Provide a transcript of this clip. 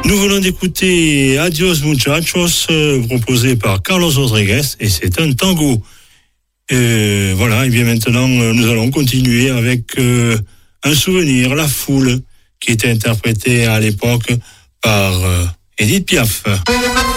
Nous venons d'écouter Adios Muchachos, proposé par Carlos Rodriguez, et c'est un tango. Voilà, et bien maintenant, nous allons continuer avec un souvenir, La Foule, qui était interprété à l'époque par Edith Piaf.